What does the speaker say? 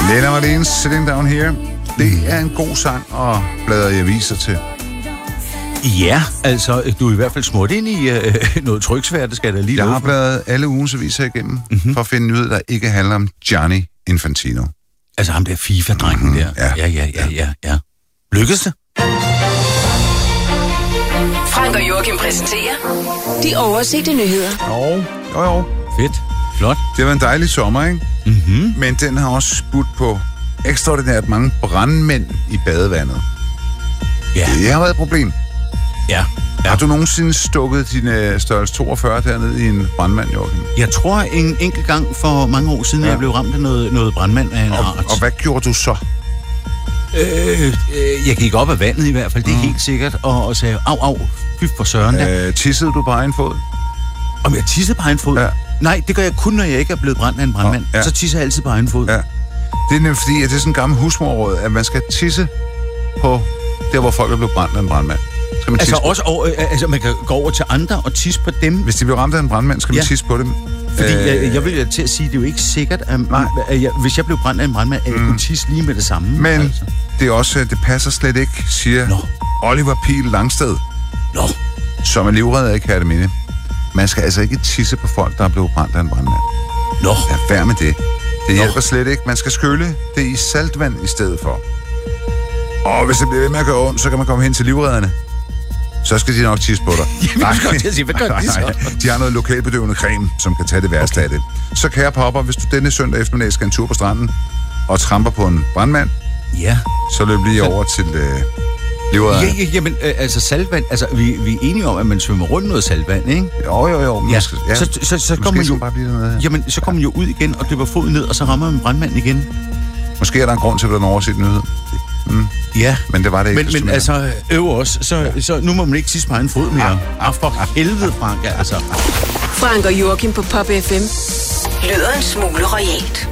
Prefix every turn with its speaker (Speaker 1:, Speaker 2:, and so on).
Speaker 1: Lena Marlene, Sitting Down Here. Det er en god sang at bladre i aviser til.
Speaker 2: Ja, altså, du er i hvert fald smurt ind i noget tryksværd, det skal der lige
Speaker 1: Jeg
Speaker 2: love
Speaker 1: har
Speaker 2: for.
Speaker 1: bladret alle ugens aviser igennem, for at finde nyheder, der ikke handler om Gianni Infantino.
Speaker 2: Altså ham der FIFA-drengen der. Ja. Lykkes det?
Speaker 3: Frank og Joachim præsenterer de oversete nyheder.
Speaker 1: Jo.
Speaker 2: Fedt. Flot.
Speaker 1: Det var en dejlig sommer, ikke?
Speaker 2: Mm-hmm.
Speaker 1: Men den har også spudt på ekstraordinært mange brandmænd i badevandet.
Speaker 2: Ja.
Speaker 1: Det har været et problem.
Speaker 2: Ja.
Speaker 1: Har du nogensinde stukket din størrelse 42 dernede i en brandmand, Joachim?
Speaker 2: Jeg tror en enkelt gang for mange år siden, jeg blev ramt af noget brandmand af en art.
Speaker 1: Og hvad gjorde du så?
Speaker 2: Jeg gik op af vandet i hvert fald, det er helt sikkert, og sagde, au, fy for søren der.
Speaker 1: Tissede du på egen fod?
Speaker 2: Om jeg tissede på egen fod?
Speaker 1: Ja.
Speaker 2: Nej, det gør jeg kun, når jeg ikke er blevet brændt af en brandmand.
Speaker 1: Ja.
Speaker 2: Så tisser jeg altid på egen fod.
Speaker 1: Ja. Det er nemlig fordi, at det er sådan en gammel husmorråd, at man skal tisse på der, hvor folk er blevet brændt af en brandmand. Skal man
Speaker 2: Altså
Speaker 1: tisse
Speaker 2: også over, man kan gå over til andre og tisse på dem.
Speaker 1: Hvis de bliver ramt af en brandmand, skal man tisse på dem.
Speaker 2: Fordi jeg vil til at sige, det er jo ikke sikkert, at hvis jeg blev brændt af en brandmand, at jeg kunne tisse lige med det samme.
Speaker 1: Men
Speaker 2: altså.
Speaker 1: det er også, det passer slet ikke, siger Oliver Pihl Langsted, som er livredder i Kerteminde. Man skal altså ikke tisse på folk, der er blevet brændt af en brandmand. Lad være med det. Det hjælper slet ikke. Man skal skylle det i saltvand i stedet for. Og hvis det bliver ved med at gøre ondt, så kan man komme hen til livredderne. Så skal de nok tisse på dig.
Speaker 2: Jamen, hvad gør de så?
Speaker 1: De har noget lokalbedøvende creme, som kan tage det værste af det. Så kære popper, hvis du denne søndag eftermiddag skal en tur på stranden og tramper på en brandmand, så løb lige over til livredderne.
Speaker 2: Jamen, altså saltvand, altså vi er enige om, at man svømmer rundt noget saltvand, ikke?
Speaker 1: Jo.
Speaker 2: Ja. Så kommer man jo
Speaker 1: bare blive noget.
Speaker 2: Jamen, så kommer man jo ud igen og dypper foden ned, og så rammer man brandmanden igen.
Speaker 1: Måske er der en grund til, at der er en overset nyhed.
Speaker 2: Ja,
Speaker 1: men det var det ikke.
Speaker 2: Men altså, også, så nu må man ikke tisse på egen fod mere. For helvede, Frank, altså.
Speaker 3: Frank og Joachim på Pop FM lyder en smule royalt.